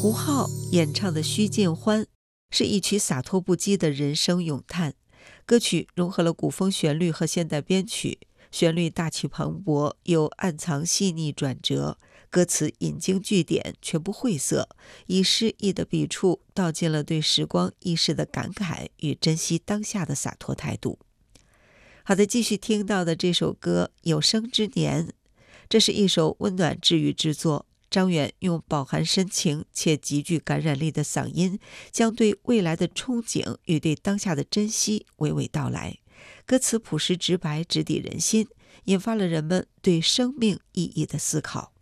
胡浩演唱的《须尽欢》是一曲洒脱不羁的人生咏叹，歌曲融合了古风旋律和现代编曲，旋律大气磅礴，又暗藏细腻转折，歌词引经据典，却不晦涩，以诗意的笔触道尽了对时光易逝的感慨与珍惜当下的洒脱态度。好的，继续听到的这首歌《有生之年》，这是一首温暖治愈之作。张远用饱含深情且极具感染力的嗓音，将对未来的憧憬与对当下的珍惜娓娓道来。歌词朴实直白，直抵人心，引发了人们对生命意义的思考。